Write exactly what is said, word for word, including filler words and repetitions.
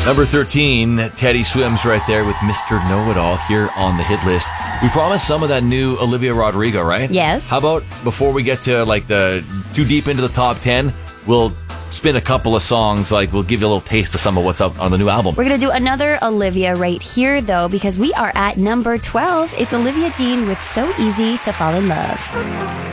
Number thirteen, Teddy Swims right there with Mister Know-It-All here on the hit list. We promised some of that new Olivia Rodrigo, right? Yes. How about before we get to like the too deep into the top ten, we'll spin a couple of songs, like we'll give you a little taste of some of what's up on the new album. We're going to do another Olivia right here, though, because we are at number twelve. It's Olivia Dean with So Easy to Fall in Love.